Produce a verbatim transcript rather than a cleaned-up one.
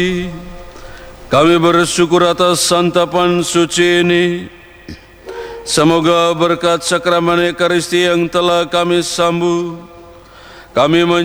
Kami bersyukur atas santapan suci ini. Semoga berkat sakramen Ekaristi yang telah kami sambut, kami